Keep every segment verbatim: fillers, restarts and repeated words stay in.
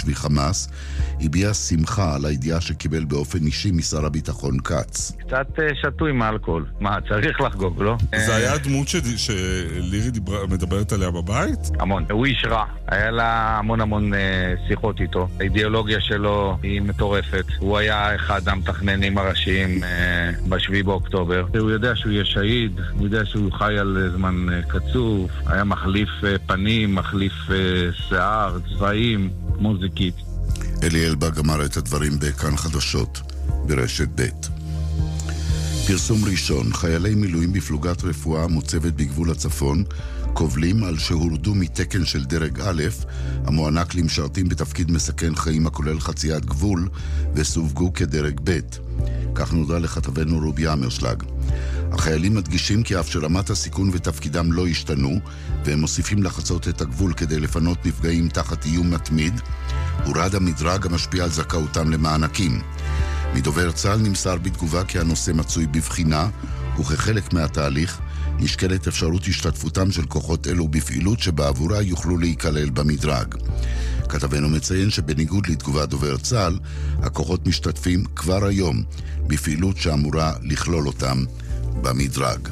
בשבי חמאס, הביע שמחה על הידיעה שקיבל באופן אישי משר הביטחון קץ. קצת שתו עם האלכוהול. מה, צריך לחגוג, לא? זה היה הדמות שלירי מדברת עליה בבית? המון. הוא איש רע. היה לה המון המון שיחות איתו. האידיאולוגיה שלו היא מטורפת. הוא היה אחד המתכננים הראשיים בשביעי באוקטובר. הוא יודע שהוא יהיה שהיד, הוא יודע שהוא חי על זמן קצוב, היה מחליף פנים, מחליף שיער, צבעים, מוזיקית. אלי אלבג אמר את הדברים בכאן חדשות, ברשת ב'. פרסום ראשון, חיילי מילואים בפלוגת רפואה מוצבת בגבול הצפון, קובלים על שהורדו מתקן של דרג א', המוענק למשרתים בתפקיד מסכן חיים הכולל חציית גבול, וסווגו כדרג ב'. כך נודע לכתבנו רובי אמרשלג. החיילים מדגישים כי אף שרמת הסיכון ותפקידם לא השתנו, והם מוסיפים לחצות את הגבול כדי לפנות נפגעים תחת איום מתמיד, הורד המדרג המשפיע על זכאותם למענקים. מדובר צה"ל נמסר בתגובה כי הנושא מצוי בבחינה, וכחלק מהתהליך נשקלת אפשרות השתתפותם של כוחות אלו בפעילות שבעבורה יוכלו להיכלל במדרג. כתבנו מציין שבניגוד לתגובת דובר צה"ל, הכוחות משתתפים כבר היום בפעילות שאמורה לכלול אותם במדרג.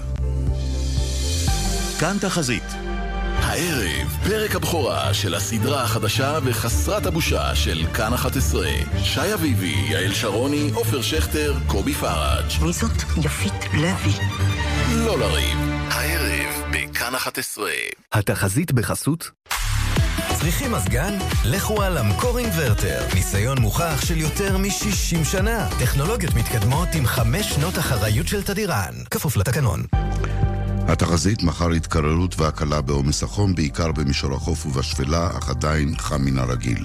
כאן תחזית. הערב, פרק הבכורה של הסדרה החדשה וחסרת הבושה של כאן אחת עשרה. שי אביבי, יעל שרוני, עופר שכטר, קובי פראג'. מי זאת? יפית לוי. לא לריב. הערב בכאן אחת עשרה. התחזית בחסות צריכים מזגן? לכו על אמקור אינברטר. ניסיון מוכח של יותר מ-שישים שנה. טכנולוגיות מתקדמות עם חמש שנות אחריות של תדירן. כפוף לתקנון. התחזית מחר התקררות והקלה בעומס החום, בעיקר במישור החוף ובשפלה, אך עדיין חם מן הרגיל.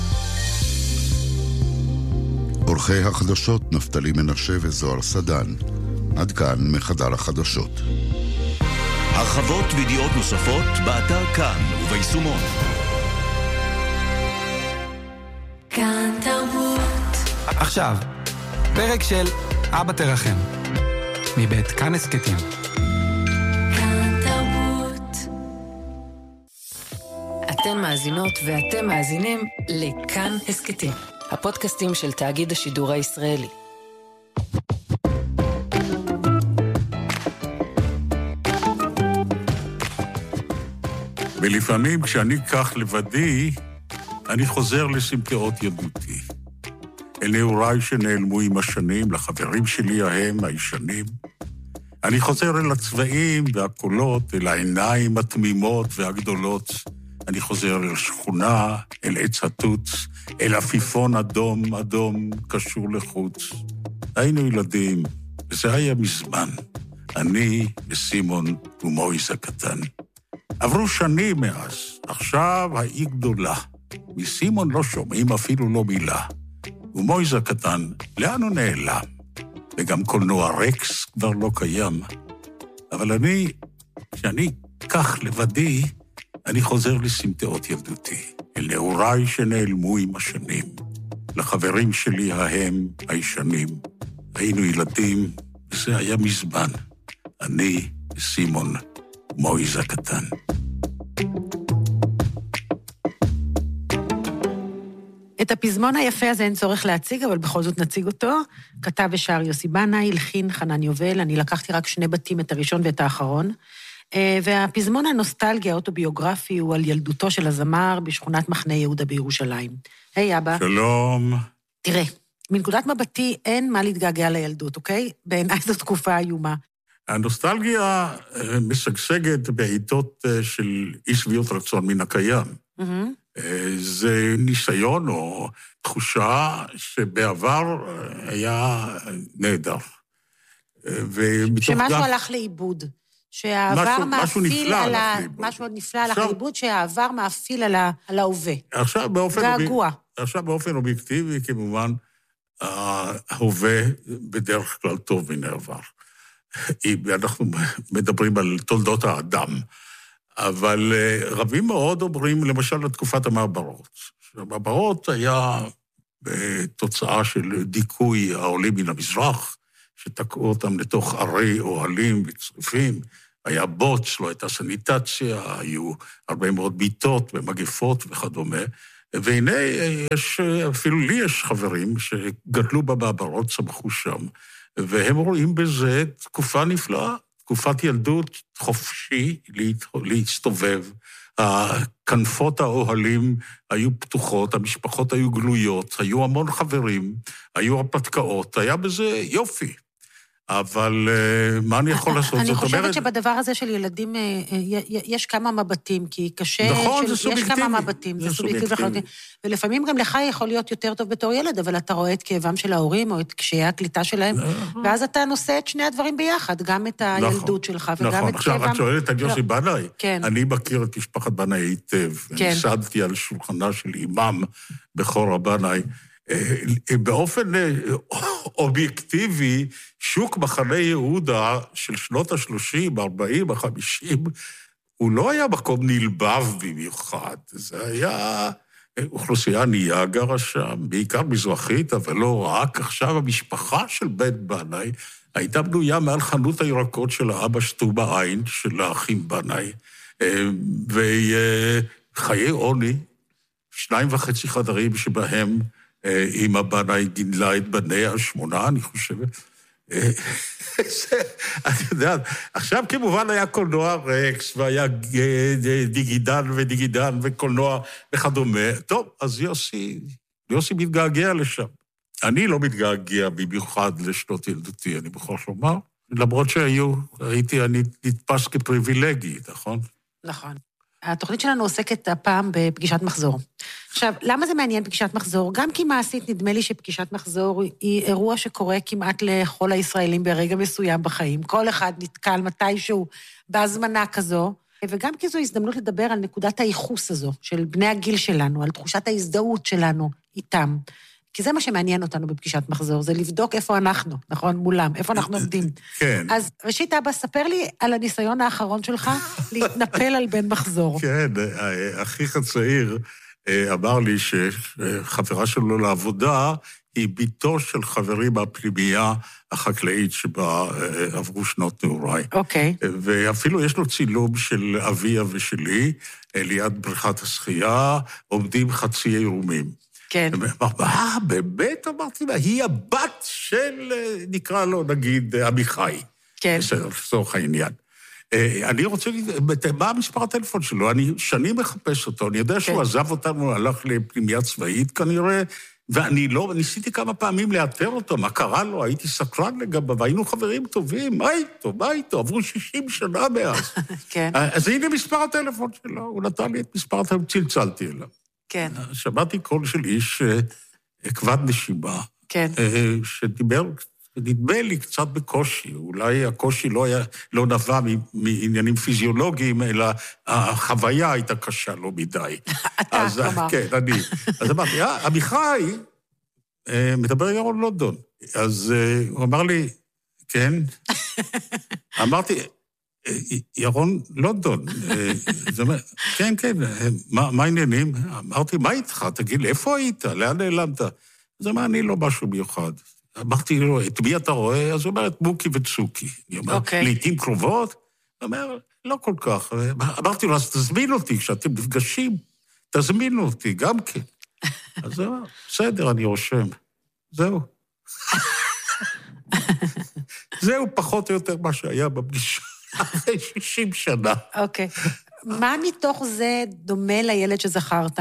עורכי החדשות נפתלי מנשה וזוהר סדן. עד כאן מחדר החדשות. הרחבות וידיעות נוספות באתר כאן וביישומון. כאן תרבות. עכשיו, פרק של אבא תרחם, מבית כאן הסקטים. כאן תרבות. אתן מאזינות ואתם מאזינים לכאן הסקטים, הפודקאסטים של תאגיד השידור הישראלי. ולפעמים כשאני כך לבדי, אני חוזר לסמטאות ילדותי. אל נעוריי שנעלמו עם השנים, לחברים שלי ההם הישנים. אני חוזר אל הצבעים והקולות, אל העיניים התמימות והגדולות. אני חוזר אל שכונה, אל עץ התות, אל עפיפון אדום אדום קשור לחוץ. היינו ילדים, וזה היה מזמן. אני וסימון ומויס הקטן. עברו שנים מאז, עכשיו האי גדולה. מסימון לא שומעים אפילו לא מילה. ומויז הקטן, לאן הוא נעלם? וגם קולנוע רקס כבר לא קיים. אבל אני, כשאני כך לבדי, אני חוזר לסמטאות ילדותי, אל נעוריי שנעלמו עם השנים, לחברים שלי ההם הישנים. היינו ילדים, וזה היה מזמן. אני וסימון מויז הקטן. את הפזמון היפה הזה אין צורך להציג, אבל בכל זאת נציג אותו. כתב ושר יוסי בנאי, הלחין חנן יובל, אני לקחתי רק שני בתים, את הראשון ואת האחרון. והפזמון הנוסטלגי האוטוביוגרפי הוא על ילדותו של הזמר בשכונת מחנה יהודה בירושלים. היי אבא. שלום. תראה, מנקודת מבטי אין מה להתגעגע לילדות, אוקיי? בעיניי זו תקופה איומה. הנוסטלגיה משגשגת בעיתות של אי שביעות רצון מן הקיים. זה ניסיון או תחושה שבעבר היה נהדר. שמשהו הלך לאיבוד. שהעבר מאפיל על ה... משהו נפלא הלך לאיבוד, שהעבר מאפיל על ההווה. געגוע. עכשיו באופן אובייקטיבי, כמובן, ההווה בדרך כלל טוב מן העבר. אנחנו מדברים על תולדות האדם, אבל רבים מאוד אומרים, למשל, לתקופת המעברות. המעברות היה בתוצאה של דיכוי העולים מן המזרח, שתקעו אותם לתוך ערי אוהלים וצריפים, היה בוץ, לא הייתה סניטציה, היו הרבה מאוד ביטות ומגפות וכדומה, והנה, יש, אפילו לי יש חברים שגדלו במעברות, צמחו שם, והם רואים בזה תקופה נפלאה, תקופת ילדות חופשי להסתובב. הכנפות האוהלים היו פתוחות, המשפחות היו גלויות, היו המון חברים, היו הרפתקאות, היה בזה יופי. אבל מה אני יכול לעשות? אני חושבת שבדבר הזה של ילדים יש כמה מבטים, כי קשה... נכון, זה סובייקטיבי. יש כמה מבטים, זה סובייקטיבי. ולפעמים גם לך יכול להיות יותר טוב בתור ילד, אבל אתה רואה את כאבם של ההורים, או את קשיי הקליטה שלהם, ואז אתה נושא את שני הדברים ביחד, גם את הילדות שלך, וגם את כאבם... נכון, עכשיו, את שואלת על יוסי בנאי. אני מכיר את משפחת בנאי היטב. אני סעדתי על שולחנה של אימם בכור הבנאי. באופן אובייקטיבי, שוק מחנה יהודה של שנות ה-שלושים, ארבעים, החמישים, הוא לא היה מקום נלבב במיוחד. זה היה אוכלוסייה ענייה גרה שם, בעיקר מזרחית, אבל לא רק. עכשיו המשפחה של בית בנאי הייתה בנויה מעל חנות הירקות של האבא שטובה עין, של האחים בנאי, וחיי עוני, שניים וחצי חדרים שבהם אמא בנאי גידלה את בניה, שמונה, אני חושבת. את יודעת, עכשיו כמובן היה קולנוע רקס, והיה דיגידן ודיגידן וקולנוע וכדומה. טוב, אז יוסי, יוסי מתגעגע לשם. אני לא מתגעגע במיוחד לשנות ילדותי, אני מוכרח לומר, למרות שהיו, הייתי, אני נתפס כפריבילגי, נכון? נכון. התוכנית שלנו עוסקת הפעם בפגישת מחזור. עכשיו, למה זה מעניין פגישת מחזור? גם כי מעשית נדמה לי שפגישת מחזור היא אירוע שקורה כמעט לכל הישראלים ברגע מסוים בחיים. כל אחד נתקל מתישהו בהזמנה כזו, וגם כי זו הזדמנות לדבר על נקודת הייחוס הזו, של בני הגיל שלנו, על תחושת ההזדהות שלנו איתם. כי זה מה שמעניין אותנו בפגישת מחזור, זה לבדוק איפה אנחנו, נכון? מולם, איפה אנחנו עומדים. כן. אז ראשית, אבא, ספר לי על הניסיון האחרון שלך להתנפל על בן מחזור. כן, אחיך הצעיר אמר לי שחברה שלו לעבודה היא ביתו של חברים מהפנימייה החקלאית שבה עברו שנות נעוריי. אוקיי. ואפילו יש לו צילום של אביה ושלי, ליד בריכת השחייה, עומדים חצי עירומים. כן. מה, באמת אמרתי לה, היא הבת של, נקרא לו, נגיד, עמיחי. כן. בסדר, לצורך העניין. אני רוצה, מה המספר הטלפון שלו? אני שנים מחפש אותו, אני יודע שהוא עזב אותנו, הלך לפנימייה צבאית כנראה, ואני לא, ניסיתי כמה פעמים לאתר אותו, מה קרה לו, הייתי סקרן לגביו, והיינו חברים טובים, מה איתו, מה איתו, עברו שישים שנה מאז. כן. אז הנה מספר הטלפון שלו, הוא נתן לי את מספר הטלפון, צלצלתי אליו. כן. שמעתי קול של איש כבד נשימה, כן. שדיבר, נדמה לי קצת בקושי, אולי הקושי לא, היה, לא נבע מעניינים פיזיולוגיים, אלא החוויה הייתה קשה לא מדי. אתה, כלומר. כן, אני. אז אמרתי, אה, עמיחי מדבר ירון לונדון. אז הוא אמר לי, כן. אמרתי, ירון לונדון. כן, כן, מה העניינים? אמרתי, מה איתך? תגיד לי, איפה היית? לאן נעלמת? אז אמר, אני לא משהו מיוחד. אמרתי לו, את מי אתה רואה? אז הוא אומר, את מוקי וצוקי. אני אומר, לעתים קרובות? הוא אומר, לא כל כך. אמרתי לו, אז תזמין אותי, כשאתם נפגשים, תזמינו אותי, גם כן. אז הוא אומר, בסדר, אני רושם. זהו. זהו פחות או יותר מה שהיה בפגישה. אחרי שישים שנה. אוקיי. מה מתוך זה דומה לילד שזכרת?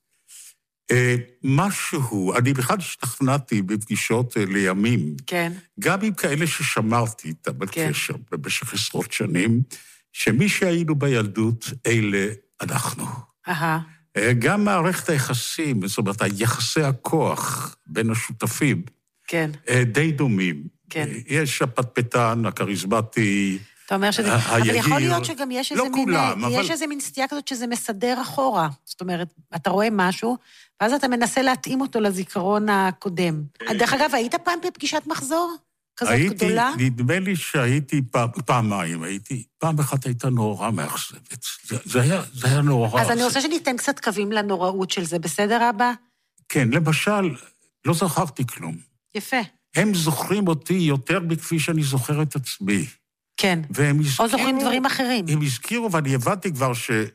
משהו, אני בכלל השתכנעתי בפגישות לימים, כן. גם עם כאלה ששמרתי איתם בקשר במשך עשרות שנים, שמי שהיינו בילדות, אלה אנחנו. אהה. גם מערכת היחסים, זאת אומרת, היחסי הכוח בין השותפים, כן. די דומים. כן. יש הפטפטן, הכריזמטי, אתה אומר שזה... אבל יכול להיות שגם יש איזה מין... יש איזה מין סטייה כזאת שזה מסדר אחורה. זאת אומרת, אתה רואה משהו, ואז אתה מנסה להתאים אותו לזיכרון הקודם. דרך אגב, היית פעם בפגישת מחזור? כזאת גדולה? נדמה לי שהייתי פעמיים, הייתי... פעם אחת הייתה נורא מאכזבת. זה היה נורא... אז אני רוצה שניתן קצת קווים לנוראות של זה, בסדר, אבא? כן, למשל, לא זכרתי כלום. יפה. הם זוכרים אותי יותר מכפי שאני זוכר את עצמי. כן, והם הזכירו, או זוכרים דברים אחרים. הם הזכירו, ואני הבנתי כבר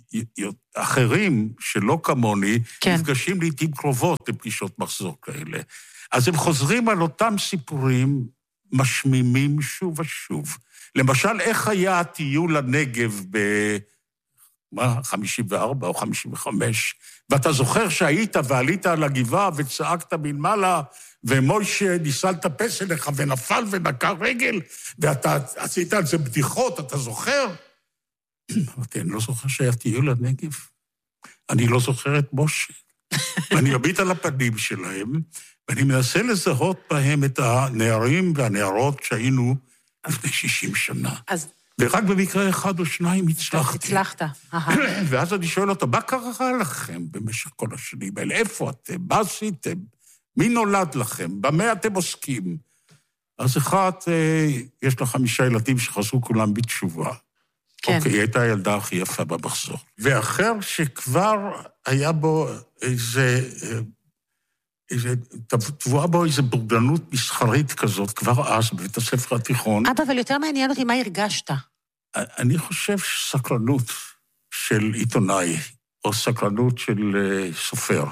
אחרים שלא כמוני, כן. נפגשים לעתים קרובות לפגישות מחזור כאלה. אז הם חוזרים על אותם סיפורים משמימים שוב ושוב. למשל, איך היה הטיול לנגב ב... מה, חמישים וארבע או חמישים וחמש, ואתה זוכר שהיית ועלית על הגבעה וצעקת מלמעלה, ומוישה ניסה לטפס אליך ונפל ונקע רגל, ואתה עשית על זה בדיחות, אתה זוכר? אמרתי, אני לא זוכר שהיה טיול לנגב. אני לא זוכר את משה. ואני מביט על הפנים שלהם, ואני מנסה לזהות בהם את הנערים והנערות שהיינו לפני שישים שנה. אז... ורק במקרה אחד או שניים הצלחתי. הצלחת. ואז אני שואל אותו, מה קרה לכם במשך כל השנים האלה? איפה אתם? מה עשיתם? מי נולד לכם? במה אתם עוסקים? אז אחד, יש לה חמישה ילדים שחזרו כולם בתשובה. כן. אוקיי, היא הייתה הילדה הכי יפה במחזור. ואחר שכבר היה בו איזה... איזה, תבואה בו איזו בורגנות מסחרית כזאת, כבר אז, בבית הספר התיכון. אבא, אבל יותר מעניין אותי, מה הרגשת? אני חושב סקרנות של עיתונאי, או סקרנות של סופר,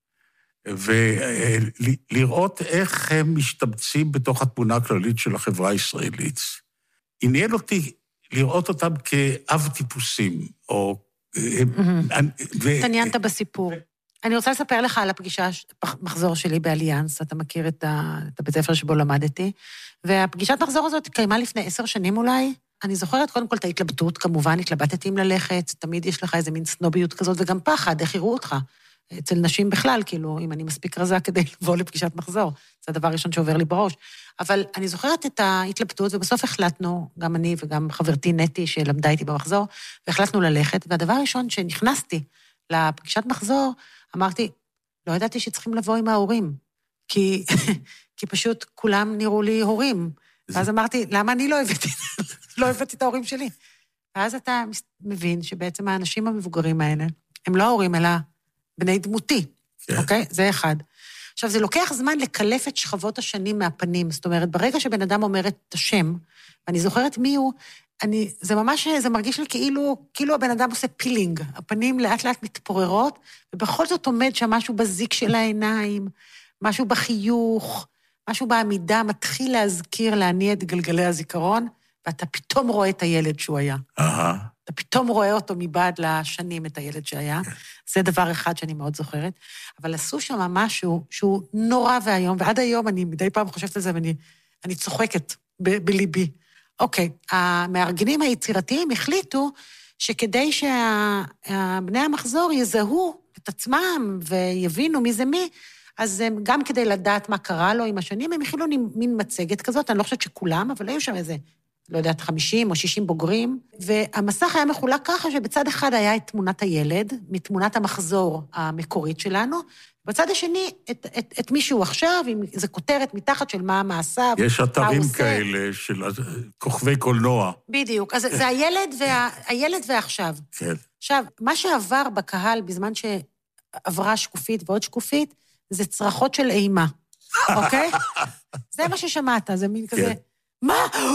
ולראות איך הם משתבצים בתוך התמונה הכללית של החברה הישראלית. עניין אותי לראות אותם כאב טיפוסים, או... התעניינת בסיפור. אני רוצה לספר לך על הפגישה, מחזור שלי באליאנס, אתה מכיר את, ה, את הבית ספר שבו למדתי, והפגישת מחזור הזאת קיימה לפני עשר שנים אולי. אני זוכרת קודם כל את ההתלבטות, כמובן, התלבטתי אם ללכת, תמיד יש לך איזה מין סנוביות כזאת, וגם פחד, איך יראו אותך. אצל נשים בכלל, כאילו, אם אני מספיק רזה כדי לבוא לפגישת מחזור, זה הדבר הראשון שעובר לי בראש. אבל אני זוכרת את ההתלבטות, ובסוף החלטנו, גם אני וגם חברתי נטי שלמדה איתי במחזור, והחלטנו ללכת, והדבר הראשון שנכנסתי לפגישת מחזור, אמרתי, לא ידעתי שצריכים לבוא עם ההורים, כי, כי פשוט כולם נראו לי הורים. ואז אמרתי, למה אני לא הבאתי, לא הבאתי את ההורים שלי? ואז אתה מבין שבעצם האנשים המבוגרים האלה, הם לא ההורים, אלא בני דמותי, אוקיי? זה אחד. עכשיו, זה לוקח זמן לקלף את שכבות השנים מהפנים, זאת אומרת, ברגע שבן אדם אומר את השם, ואני זוכרת מי הוא, אני, זה ממש, זה מרגיש לי כאילו, כאילו הבן אדם עושה פילינג, הפנים לאט לאט מתפוררות, ובכל זאת עומד שם משהו בזיק של העיניים, משהו בחיוך, משהו בעמידה, מתחיל להזכיר, להניע את גלגלי הזיכרון, ואתה פתאום רואה את הילד שהוא היה. אהה. אתה פתאום רואה אותו מבעד לשנים את הילד שהיה. זה דבר אחד שאני מאוד זוכרת. אבל עשו שם משהו שהוא נורא והיום, ועד היום אני מדי פעם חושבת על זה, ואני אני צוחקת ב- בליבי. אוקיי, המארגנים היצירתיים החליטו שכדי שבני המחזור יזהו את עצמם ויבינו מי זה מי, אז הם, גם כדי לדעת מה קרה לו עם השנים, הם הכילו מין מצגת כזאת, אני לא חושבת שכולם, אבל היו שם איזה, לא יודעת, חמישים או שישים בוגרים, והמסך היה מחולק ככה שבצד אחד היה את תמונת הילד, מתמונת המחזור המקורית שלנו, בצד השני, את, את, את מישהו עכשיו, עם איזו כותרת מתחת של מה המעשיו, יש אתרים כאלה של כוכבי קולנוע. בדיוק, אז זה הילד, וה, הילד ועכשיו. כן. עכשיו, מה שעבר בקהל בזמן שעברה שקופית ועוד שקופית, זה צרחות של אימה, אוקיי? זה מה ששמעת, זה מין כזה, מה?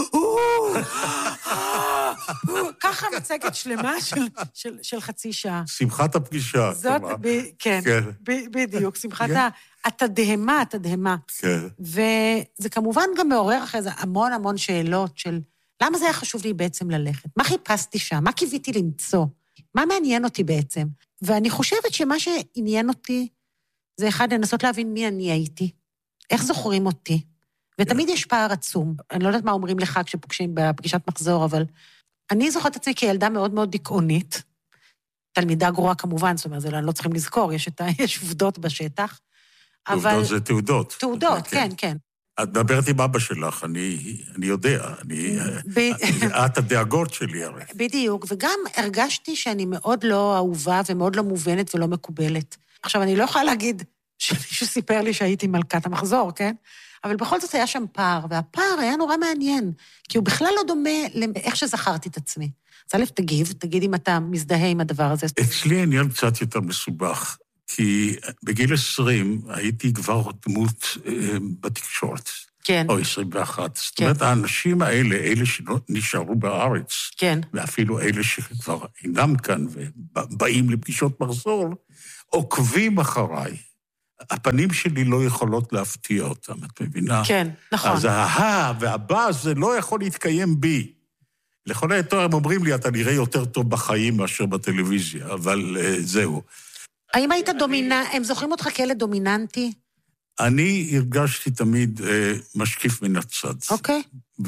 ככה מצגת שלמה של חצי שעה. שמחת הפגישה. זאת, כן, בדיוק, שמחת התדהמה, התדהמה. כן. וזה כמובן גם מעורר אחרי זה המון המון שאלות של, למה זה היה חשוב לי בעצם ללכת? מה חיפשתי שם? מה קיוויתי למצוא? מה מעניין אותי בעצם? ואני חושבת שמה שעניין אותי, זה אחד, לנסות להבין מי אני הייתי, איך זוכרים אותי, ותמיד יש פער עצום. אני לא יודעת מה אומרים לך כשפוגשים בפגישת מחזור, אבל אני זוכרת עצמי כילדה מאוד מאוד דיכאונית, תלמידה גרועה כמובן, זאת אומרת, זה לא צריכים לזכור, יש, את, יש עובדות בשטח, אבל... עובדות זה תעודות. תעודות, כן, כן. את מדברת עם אבא שלך, אני, אני יודע, אני... את הדאגות שלי הרי. בדיוק, וגם הרגשתי שאני מאוד לא אהובה ומאוד לא מובנת ולא מקובלת. עכשיו, אני לא יכולה להגיד שמישהו סיפר לי שהייתי מלכת המחזור, כן? אבל בכל זאת היה שם פער, והפער היה נורא מעניין, כי הוא בכלל לא דומה לאיך שזכרתי את עצמי. אז א', תגיב, תגיד אם אתה מזדהה עם הדבר הזה. אצלי העניין קצת יותר מסובך, כי בגיל עשרים הייתי כבר דמות אה, בתקשורת. כן. או עשרים ואחת. זאת אומרת, האנשים האלה, אלה שנשארו בארץ, כן. ואפילו אלה שכבר אינם כאן ובאים לפגישות מחזור, עוקבים אחריי. הפנים שלי לא יכולות להפתיע אותם, את מבינה? כן, נכון. אז ההה והבא זה לא יכול להתקיים בי. לכל היותר הם אומרים לי, אתה נראה יותר טוב בחיים מאשר בטלוויזיה, אבל uh, זהו. האם היית דומיננטי, הם זוכרים אותך כילד דומיננטי? אני הרגשתי תמיד uh, משקיף מן הצד. אוקיי.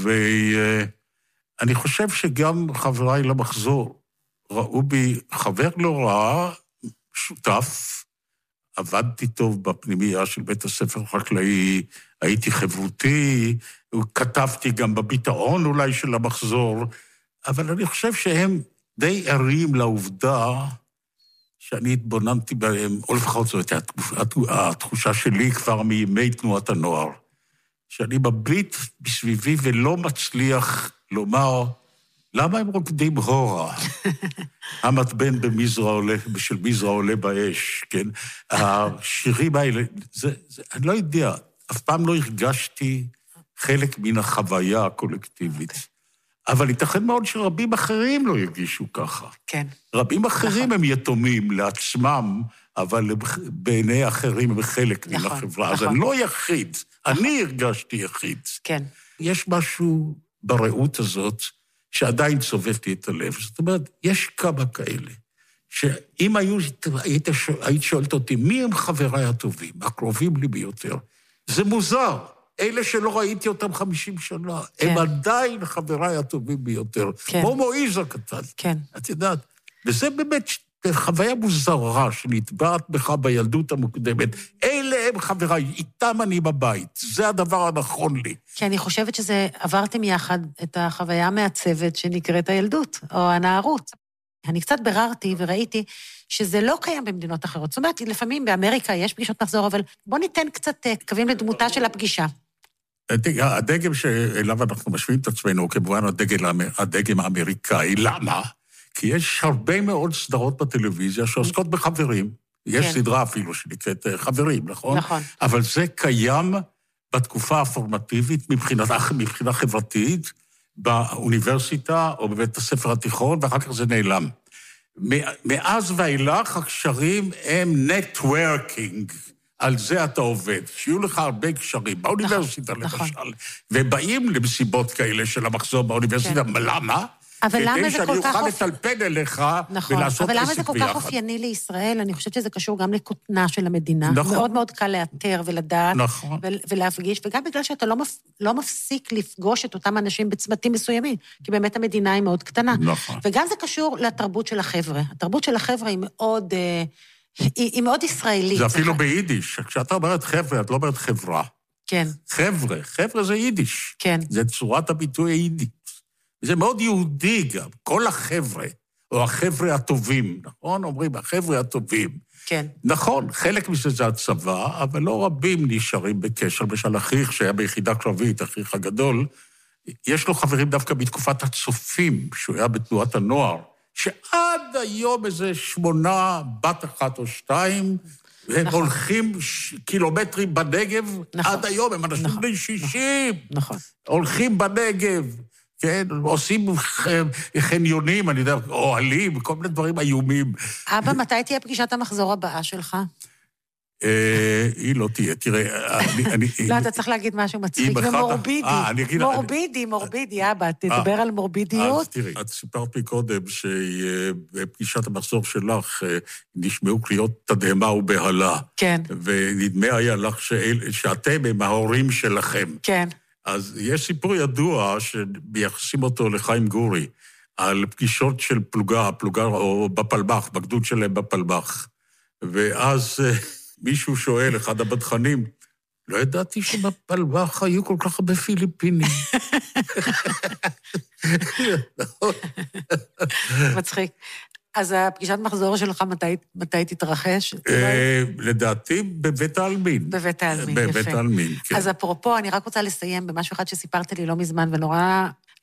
ואני uh, חושב שגם חבריי למחזור ראו בי חבר לא רע, שותף, עבדתי טוב בפנימייה של בית הספר החקלאי, הייתי חברותי, כתבתי גם בביטאון אולי של המחזור, אבל אני חושב שהם די ערים לעובדה שאני התבוננתי בהם, או לפחות זאת התחושה שלי כבר מימי תנועת הנוער, שאני מביט בסביבי ולא מצליח לומר, למה הם רוקדים הורה? המתבן במזרע עולה, של מזרע עולה באש, כן? השירים האלה, זה, זה, אני לא יודע, אף פעם לא הרגשתי חלק מן החוויה הקולקטיבית. אבל ייתכן מאוד שרבים אחרים לא ירגישו ככה. כן. רבים אחרים הם יתומים לעצמם, אבל בעיני אחרים הם חלק מן החברה. אז אני לא יחיד, אני הרגשתי יחיד. כן. יש משהו בראות הזאת, שעדיין צובט לי את הלב. זאת אומרת, יש כמה כאלה, שאם היית, היית, היית שואלת אותי, מי הם חבריי הטובים, הקרובים לי ביותר? זה מוזר. אלה שלא ראיתי אותם חמישים שנה, כן. הם עדיין חבריי הטובים ביותר. כן. כמו מועיז הקטן. כן. את יודעת, וזה באמת חוויה מוזרה שנטבעת בך בילדות המוקדמת. אלה הם חבריי, איתם אני בבית. זה הדבר הנכון לי. כי אני חושבת שזה, עברתם יחד את החוויה המעצבת שנקראת הילדות, או הנערות. אני קצת בררתי וראיתי שזה לא קיים במדינות אחרות. זאת אומרת, לפעמים באמריקה יש פגישות מחזור, אבל בוא ניתן קצת קווים לדמותה של הפגישה. הדגם שאליו אנחנו משווים את עצמנו, הוא כמובן הדגם האמריקאי. למה? כי יש הרבה מאוד סדרות בטלוויזיה שעוסקות בחברים. יש כן. סדרה אפילו שנקראת חברים, נכון? נכון. אבל זה קיים בתקופה הפורמטיבית, מבחינת, מבחינה חברתית, באוניברסיטה או בבית הספר התיכון, ואחר כך זה נעלם. מאז ואילך הקשרים הם נטוורקינג. על זה אתה עובד. שיהיו לך הרבה קשרים, באוניברסיטה למשל. ובאים למסיבות כאלה של המחזור באוניברסיטה, למה? אבל למה זה כל כך... כדי שאני אוכל לטלפן אליך נכון, ולעשות אבל למה זה עסק כל ביחד. כך אופייני לישראל? אני חושבת שזה קשור גם לכותנה של המדינה. נכון. מאוד מאוד קל לאתר ולדעת נכון. ולהפגיש, וגם בגלל שאתה לא, מפ... לא מפסיק לפגוש את אותם אנשים בצמתים מסוימים, כי באמת המדינה היא מאוד קטנה. נכון. וגם זה קשור לתרבות של החבר'ה. התרבות של החבר'ה היא מאוד, היא, היא מאוד ישראלית. זה אפילו ביידיש. כשאתה אומרת חבר'ה, את לא אומרת חברה. כן. חבר'ה, חבר'ה זה יידיש. כן. זה צורת הביטוי היידית. זה מאוד יהודי גם, כל החבר'ה, או החבר'ה הטובים, נכון? אומרים, החבר'ה הטובים. כן. נכון, חלק מזה זה הצבא, אבל לא רבים נשארים בקשר. למשל, אחיך שהיה ביחידה קרבית, אחיך הגדול, יש לו חברים דווקא בתקופת הצופים, שהוא היה בתנועת הנוער, שעד היום איזה שמונה, בת אחת או שתיים, והם נכון. הולכים ש... קילומטרים בנגב, נכון. עד היום הם אנשים נכון. בני שישים. נכון. הולכים בנגב. כן, עושים חניונים, אני יודע, אוהלים, כל מיני דברים איומים. אבא, מתי תהיה פגישת המחזור הבאה שלך? היא לא תהיה, תראה, אני... לא, אתה צריך להגיד משהו מצחיק, ומורבידי, מורבידי, מורבידי, אבא, תדבר על מורבידיות. אז תראי, את סיפרת לי קודם שבפגישת המחזור שלך נשמעו קריאות תדהמה ובהלה. כן. ונדמה היה לך שאתם הם ההורים שלכם. כן. אז יש סיפור ידוע שמייחסים אותו לחיים גורי, על פגישות של פלוגה, פלוגה או בפלבח, בגדוד שלהם בפלבח. ואז מישהו שואל, אחד הבדחנים, לא ידעתי שבפלבח היו כל כך הרבה פיליפינים. מצחיק. אז הפגישת מחזור שלך, מתי, מתי תתרחש? לדעתי, בבית העלמין. בבית העלמין, יפה. בבית העלמין, כן. אז אפרופו, אני רק רוצה לסיים במשהו אחד שסיפרת לי לא מזמן, ונורא, לא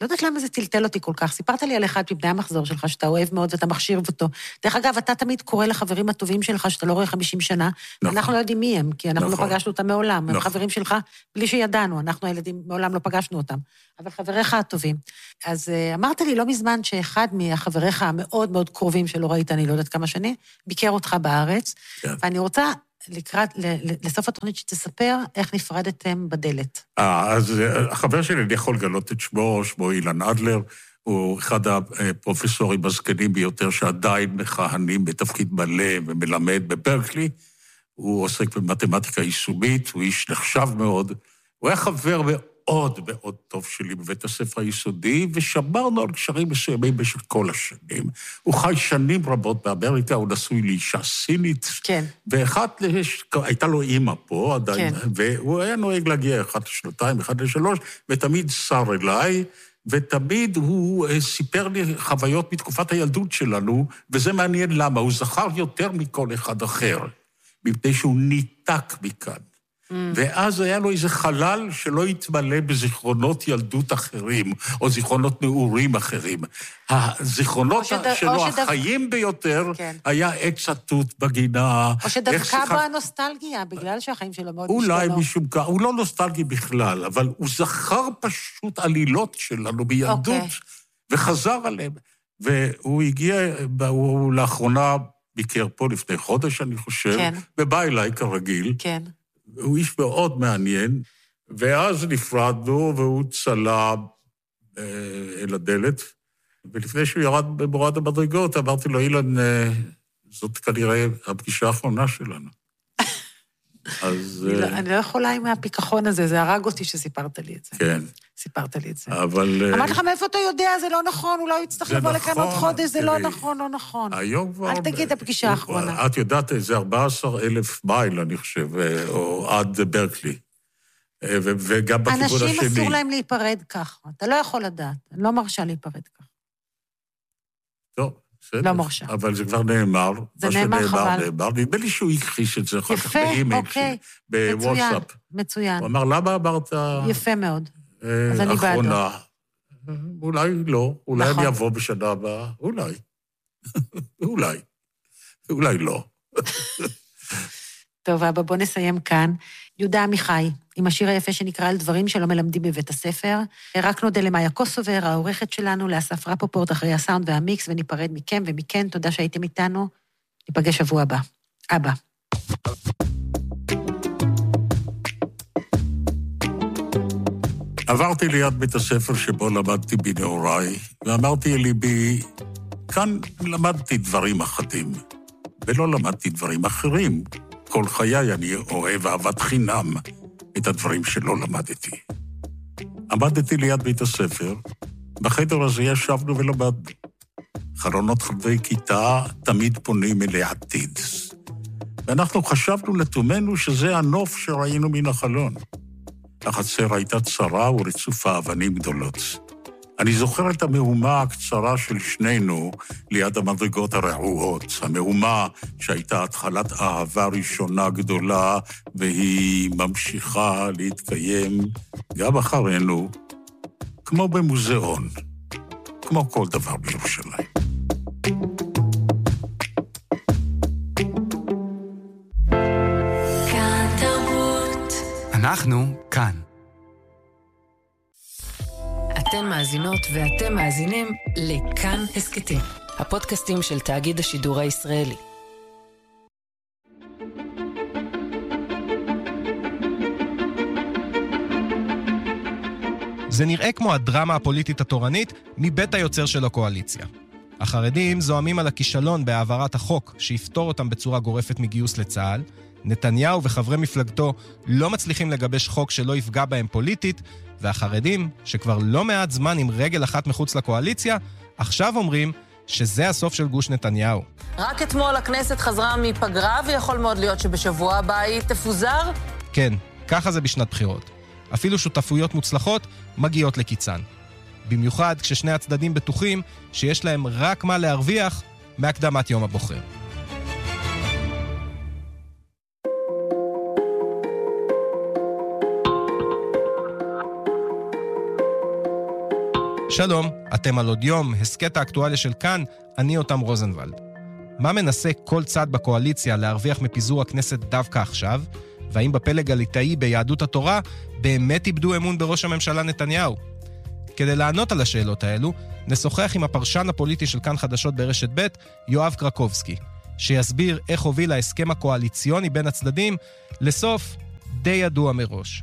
לא יודעת למה זה טלטל אותי כל כך. סיפרת לי על אחד מבני המחזור שלך, שאתה אוהב מאוד ואתה מכשיר אותו. דרך אגב, אתה תמיד קורא לחברים הטובים שלך, שאתה לא רואה חמישים שנה, נכון. אנחנו לא יודעים מי הם, כי אנחנו נכון. לא פגשנו אותם מעולם. נכון. הם חברים שלך, בלי שידענו, אנחנו הילדים מעולם לא פגשנו אותם. אבל חבריך הטובים. אז uh, אמרת לי לא מזמן שאחד מהחבריך המאוד מאוד קרובים שלא ראית, אני לא יודעת כמה שנים, ביקר אותך בארץ, כן. ואני רוצה לקראת, לסוף התוכנית שתספר איך נפרדתם בדלת. אה, אז החבר שלי, אני יכול לגלות את שמו, שמו אילן אדלר, הוא אחד הפרופסורים הזקנים ביותר שעדיין מכהנים בתפקיד מלא ומלמד בברקלי, הוא עוסק במתמטיקה יישומית, הוא איש נחשב מאוד, הוא היה חבר מאוד מאוד טוב שלי בבית הספר היסודי, ושמרנו על קשרים מסוימים במשך כל השנים. הוא חי שנים רבות באמריקה, הוא נשוי לאישה סינית, כן. ואחת, הייתה לו אימא פה עדיין, כן. והוא היה נוהג להגיע אחת לשנתיים, אחת לשלוש, ותמיד שר אליי, ותמיד הוא סיפר לי חוויות מתקופת הילדות שלנו, וזה מעניין למה, הוא זכר יותר מכל אחד אחר, מפני שהוא ניתק מכאן. Mm. ואז היה לו איזה חלל שלא יתמלא בזיכרונות ילדות אחרים, או זיכרונות נעורים אחרים. הזיכרונות שד... שלו, החיים שדו... ביותר, כן. היה עץ התות בגינה. או שדווקא שח... בנוסטלגיה, בגלל שהחיים שלו מאוד משתנו. אולי משום כך, הוא לא נוסטלגי בכלל, אבל הוא זכר פשוט עלילות שלנו בילדות, okay. וחזר עליהם. והוא הגיע, הוא לאחרונה ביקר פה לפני חודש, אני חושב, כן. ובא אליי כרגיל. כן. הוא איש מאוד מעניין, ואז נפרדנו, והוא צלה אה, אל הדלת, ולפני שהוא ירד במורד המדרגות, אמרתי לו, אילן, אה, זאת כנראה הפגישה האחרונה שלנו. אז... אני, אה, לא, אני לא יכולה עם הפיקחון הזה, זה הרג אותי שסיפרת לי את זה. כן. סיפרת לי את זה. אבל... אמרת לך, מאיפה אתה יודע, זה לא נכון, אולי הוא יצטרך לבוא לכאן עוד חודש, זה לא נכון, לא נכון. היום כבר... אל תגיד הפגישה האחרונה. את יודעת, זה ארבעה עשר אלף מייל, אני חושב, או עד ברקלי. וגם בכיוון השני. אנשים אסור להם להיפרד ככה. אתה לא יכול לדעת. אני לא מרשה להיפרד ככה. טוב, בסדר. לא מרשה. אבל זה כבר נאמר. זה נאמר חבל. נדמה לי שהוא הכחיש את זה אחר כך באימייל. יפה, אוקיי. בוואטסאפ. מצוין. הוא אמר, למה אמרת... יפה מאוד. אז אני בעדו. אחרונה. אולי לא. אולי אני אבוא בשנה הבאה. אולי. אולי. אולי לא. טוב, אבא, בוא נסיים כאן. יהודה עמיחי, עם השיר היפה שנקרא על דברים שלא מלמדים בבית הספר. רק נודה למאיה קוסובר, העורכת שלנו, לאסף רפופורט אחרי הסאונד והמיקס, וניפרד מכם ומכן. תודה שהייתם איתנו. ניפגש שבוע הבא. אבא. עברתי ליד בית הספר שבו למדתי בנעוריי, ואמרתי ליבי, כאן למדתי דברים אחדים, ולא למדתי דברים אחרים. כל חיי אני אוהב אהבת חינם את הדברים שלא למדתי. עמדתי ליד בית הספר, בחדר הזה ישבנו ולמדנו. חלונות חברי כיתה תמיד פונים אל העתיד. ואנחנו חשבנו לתומנו שזה הנוף שראינו מן החלון. החצר הייתה צרה ורצופה אבנים גדולות. אני זוכר את המהומה הקצרה של שנינו ליד המדרגות הרעועות, המהומה שהייתה התחלת אהבה ראשונה גדולה, והיא ממשיכה להתקיים גם אחרינו, כמו במוזיאון, כמו כל דבר בירושלים. כאן תרבות. אנחנו כאן. אתן מאזינות ואתם מאזינים לכאן הסקטים, הפודקאסטים של תאגיד השידור הישראלי. זה נראה כמו הדרמה הפוליטית התורנית מבית היוצר של הקואליציה. החרדים זועמים על הכישלון בהעברת החוק שיפתור אותם בצורה גורפת מגיוס לצה"ל, נתניהו וחברי מפלגתו לא מצליחים לגבש חוק שלא יפגע בהם פוליטית, והחרדים, שכבר לא מעט זמן עם רגל אחת מחוץ לקואליציה, עכשיו אומרים שזה הסוף של גוש נתניהו. רק אתמול הכנסת חזרה מפגרה, ויכול מאוד להיות שבשבוע הבא היא תפוזר? כן, ככה זה בשנת בחירות. אפילו שותפויות מוצלחות מגיעות לקיצן. במיוחד כששני הצדדים בטוחים שיש להם רק מה להרוויח מהקדמת יום הבוחר. שלום, אתם על עוד יום, הסקט האקטואליה של כאן, אני אותם רוזנבלד. מה מנסה כל צד בקואליציה להרוויח מפיזור הכנסת דווקא עכשיו? והאם בפלג הליטאי ביהדות התורה באמת איבדו אמון בראש הממשלה נתניהו? כדי לענות על השאלות האלו, נשוחח עם הפרשן הפוליטי של כאן חדשות ברשת ב', יואב קרקובסקי, שיסביר איך הוביל ההסכם הקואליציוני בין הצדדים לסוף די ידוע מראש.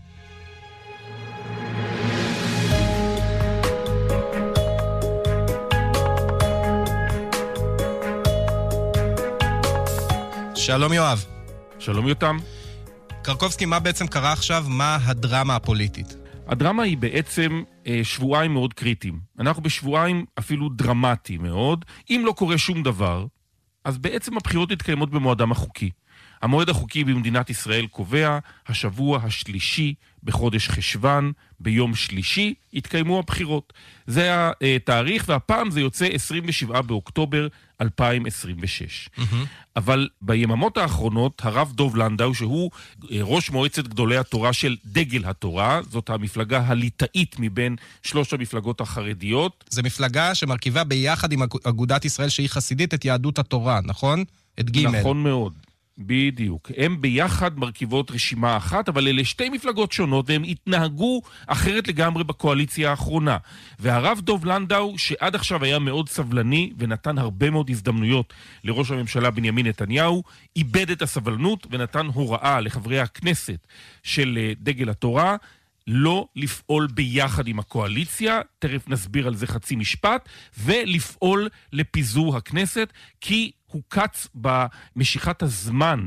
שלום יואב. שלום יותם. קרקובסקי, מה בעצם קרה עכשיו? מה הדרמה הפוליטית? הדרמה היא בעצם אה, שבועיים מאוד קריטיים. אנחנו בשבועיים אפילו דרמטי מאוד. אם לא קורה שום דבר, אז בעצם הבחירות מתקיימות במועדם החוקי. המועד החוקי במדינת ישראל קובע, השבוע השלישי בחודש חשוון, ביום שלישי, התקיימו הבחירות. זה התאריך, והפעם זה יוצא עשרים ושבעה באוקטובר אלפיים עשרים ושש. Mm-hmm. אבל ביממות האחרונות, הרב דוב לנדאו, שהוא ראש מועצת גדולי התורה של דגל התורה, זאת המפלגה הליטאית מבין שלוש המפלגות החרדיות. זו מפלגה שמרכיבה ביחד עם אגודת ישראל שהיא חסידית את יהדות התורה, נכון? את ג'. נכון מאוד. בדיוק. הם ביחד מרכיבות רשימה אחת, אבל אלה שתי מפלגות שונות, והם התנהגו אחרת לגמרי בקואליציה האחרונה. והרב דוב לנדאו, שעד עכשיו היה מאוד סבלני, ונתן הרבה מאוד הזדמנויות לראש הממשלה בנימין נתניהו, איבד את הסבלנות ונתן הוראה לחברי הכנסת של דגל התורה, לא לפעול ביחד עם הקואליציה, תכף נסביר על זה חצי משפט, ולפעול לפיזור הכנסת, כי הוא קץ במשיכת הזמן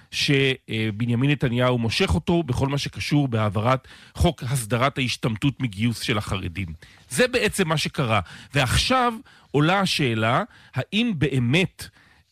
שבנימין נתניהו מושך אותו בכל מה שקשור בהעברת חוק הסדרת ההשתמטות מגיוס של החרדים. זה בעצם מה שקרה. ועכשיו עולה השאלה, האם באמת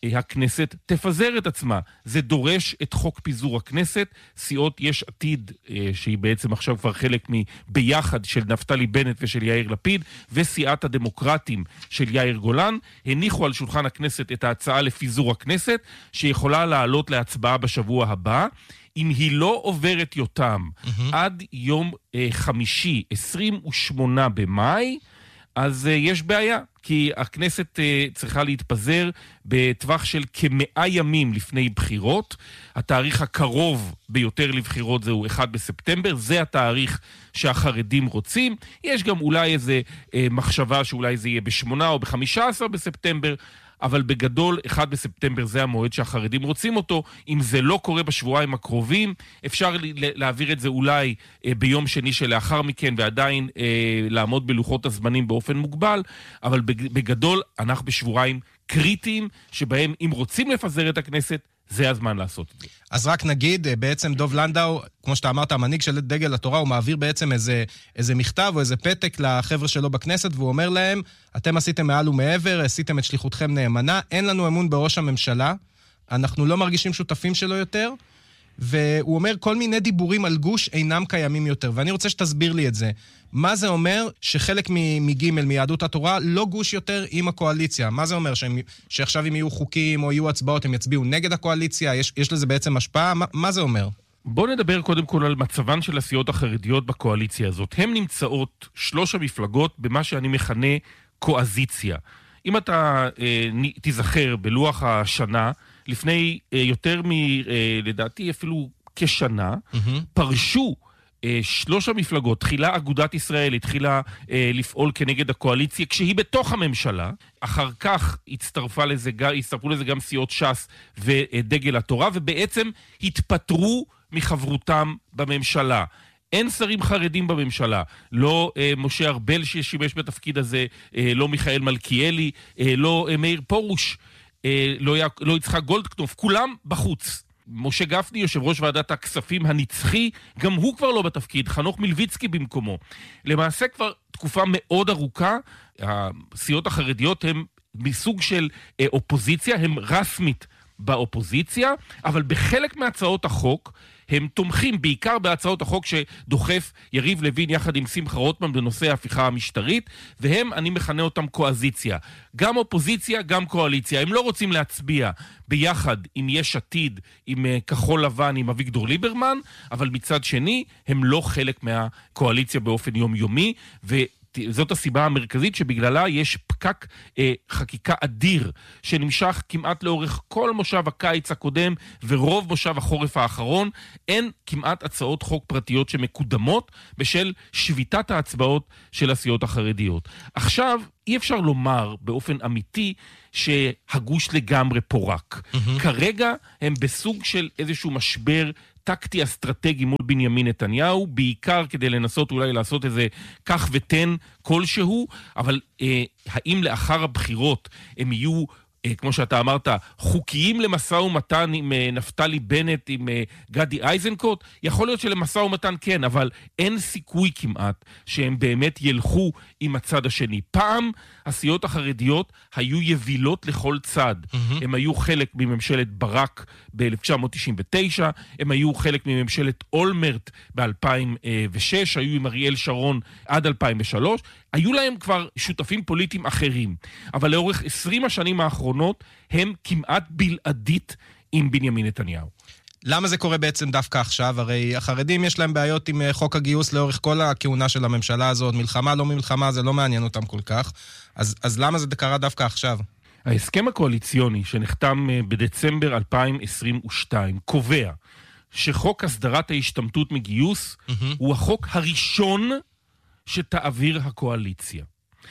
הכנסת תפזר את עצמה? זה דורש את חוק פיזור הכנסת. סיעות יש עתיד, שהיא בעצם עכשיו כבר חלק מביחד של נפתלי בנט ושל יאיר לפיד, וסיעת הדמוקרטים של יאיר גולן, הניחו על שולחן הכנסת את ההצעה לפיזור הכנסת, שיכולה לעלות להצבעה בשבוע הבא. אם היא לא עוברת יותם mm-hmm. עד יום אה, חמישי, עשרים ושמונה במאי, אז uh, יש בעיה, כי הכנסת uh, צריכה להתפזר בטווח של כמאה ימים לפני בחירות. התאריך הקרוב ביותר לבחירות זהו אחד בספטמבר, זה התאריך שהחרדים רוצים. יש גם אולי איזה uh, מחשבה שאולי זה יהיה בשמונה או בחמישה עשר בספטמבר, אבל בגדול, אחד בספטמבר זה המועד שהחרדים רוצים אותו. אם זה לא קורה בשבועיים הקרובים, אפשר להעביר את זה אולי אה, ביום שני שלאחר מכן, ועדיין אה, לעמוד בלוחות הזמנים באופן מוגבל, אבל בגדול אנחנו בשבועיים קריטיים, שבהם אם רוצים לפזר את הכנסת, זה הזמן לעשות את זה. אז רק נגיד, בעצם דוב לנדאו, כמו שאתה אמרת, המנהיג של דגל התורה, הוא מעביר בעצם איזה, איזה מכתב או איזה פתק לחבר'ה שלו בכנסת, והוא אומר להם, אתם עשיתם מעל ומעבר, עשיתם את שליחותכם נאמנה, אין לנו אמון בראש הממשלה, אנחנו לא מרגישים שותפים שלו יותר, והוא אומר, כל מיני דיבורים על גוש אינם קיימים יותר, ואני רוצה שתסביר לי את זה. מה זה אומר שחלק מג' מיהדות התורה לא גוש יותר עם הקואליציה? מה זה אומר? שהם, שעכשיו אם יהיו חוקים או יהיו הצבעות, הם יצביעו נגד הקואליציה? יש, יש לזה בעצם השפעה? מה, מה זה אומר? בואו נדבר קודם כל על מצבן של הסיעות החרדיות בקואליציה הזאת. הן נמצאות שלוש המפלגות במה שאני מכנה קואזיציה. אם אתה אה, תיזכר בלוח השנה, לפני אה, יותר מ... אה, לדעתי אפילו כשנה, mm-hmm. פרשו אה, שלוש המפלגות, תחילה אגודת ישראל, התחילה אה, לפעול כנגד הקואליציה, כשהיא בתוך הממשלה, אחר כך הצטרפה לזה, הצטרפו לזה גם סיעות ש"ס ודגל התורה, ובעצם התפטרו מחברותם בממשלה. אין שרים חרדים בממשלה, לא אה, משה ארבל ששימש בתפקיד הזה, אה, לא מיכאל מלכיאלי, אה, לא אה, מאיר פרוש, אה, לא, לא יצחק גולדקנופ, כולם בחוץ. משה גפני, יושב ראש ועדת הכספים הנצחי, גם הוא כבר לא בתפקיד, חנוך מלביצקי במקומו. למעשה כבר תקופה מאוד ארוכה, הסיעות החרדיות הן מסוג של אה, אופוזיציה, הן רסמית באופוזיציה, אבל בחלק מהצעות החוק, הם תומכים בעיקר בהצעות החוק שדוחף יריב לוין יחד עם שמחה רוטמן בנושא ההפיכה המשטרית, והם, אני מכנה אותם קואזיציה. גם אופוזיציה, גם קואליציה. הם לא רוצים להצביע ביחד עם יש עתיד, עם כחול לבן, עם אביגדור ליברמן, אבל מצד שני, הם לא חלק מהקואליציה באופן יומיומי, ו... זאת הסיבה המרכזית שבגללה יש פקק אה, חקיקה אדיר שנמשך כמעט לאורך כל מושב הקיץ הקודם ורוב מושב החורף האחרון. אין כמעט הצעות חוק פרטיות שמקודמות בשל שביתת ההצבעות של הסיעות החרדיות. עכשיו אי אפשר לומר באופן אמיתי שהגוש לגמרי פורק. Mm-hmm. כרגע הם בסוג של איזשהו משבר טקטי אסטרטגי מול בנימין נתניהו, בעיקר כדי לנסות אולי לעשות איזה כך ותן כלשהו, אבל אה, האם לאחר הבחירות הם יהיו, אה, כמו שאתה אמרת, חוקיים למשא ומתן עם אה, נפתלי בנט, עם אה, גדי איזנקוט? יכול להיות שלמשא ומתן כן, אבל אין סיכוי כמעט שהם באמת ילכו עם הצד השני. פעם הסיעות החרדיות היו יבילות לכל צד. Mm-hmm. הם היו חלק מממשלת ברק ב-אלף תשע מאות תשעים ותשע, הם היו חלק מממשלת אולמרט ב-אלפיים ושש, היו עם אריאל שרון עד אלפיים ושלוש, היו להם כבר שותפים פוליטיים אחרים. אבל לאורך עשרים השנים האחרונות הם כמעט בלעדית עם בנימין נתניהו. למה זה קורה בעצם דווקא עכשיו? הרי החרדים יש להם בעיות עם חוק הגיוס לאורך כל הכהונה של הממשלה הזאת, מלחמה לא מלחמה, זה לא מעניין אותם כל כך. אז, אז למה זה קרה דווקא עכשיו? ההסכם הקואליציוני שנחתם בדצמבר אלפיים עשרים ושתיים קובע שחוק הסדרת ההשתמטות מגיוס mm-hmm. הוא החוק הראשון שתעביר הקואליציה.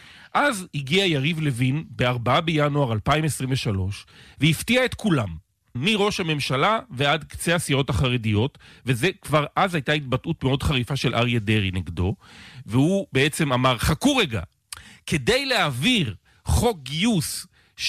אז הגיע יריב לוין ב-ארבעה בינואר אלפיים עשרים ושלוש והפתיע את כולם. מראש הממשלה ועד קצה הסיעות החרדיות, וזה כבר אז הייתה התבטאות מאוד חריפה של אריה דרעי נגדו, והוא בעצם אמר, חכו רגע, כדי להעביר חוק גיוס